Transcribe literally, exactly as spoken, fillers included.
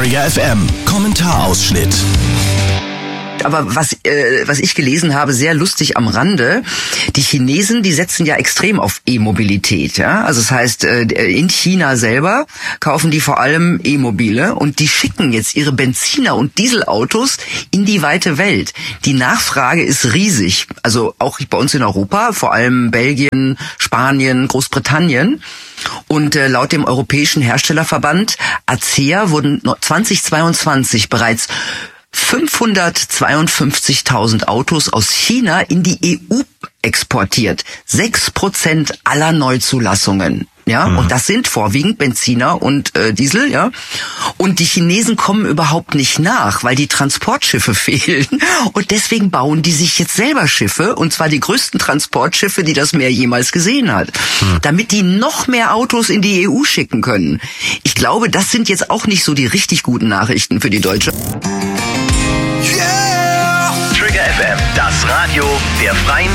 Trigger F M Kommentarausschnitt. Aber was äh, was ich gelesen habe, sehr lustig am Rande, die Chinesen, die setzen ja extrem auf E-Mobilität. Ja? Also das heißt, äh, in China selber kaufen die vor allem E-Mobile und die schicken jetzt ihre Benziner- und Dieselautos in die weite Welt. Die Nachfrage ist riesig. Also auch bei uns in Europa, vor allem Belgien, Spanien, Großbritannien. Und äh, laut dem Europäischen Herstellerverband A C E A wurden zweitausendzweiundzwanzig bereits fünfhundertzweiundfünfzigtausend Autos aus China in die E U exportiert. Sechs Prozent aller Neuzulassungen. Ja, mhm. Und das sind vorwiegend Benziner und äh, Diesel, ja. Und die Chinesen kommen überhaupt nicht nach, weil die Transportschiffe fehlen. Und deswegen bauen die sich jetzt selber Schiffe, und zwar die größten Transportschiffe, die das Meer jemals gesehen hat, mhm. damit die noch mehr Autos in die E U schicken können. Ich glaube, das sind jetzt auch nicht so die richtig guten Nachrichten für die Deutsche. Yeah! Trigger F M, das Radio der Freien